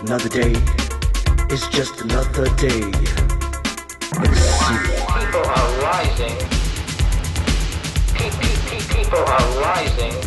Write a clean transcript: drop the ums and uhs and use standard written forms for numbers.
Another day is just another day. Let's see. People are rising. People are rising.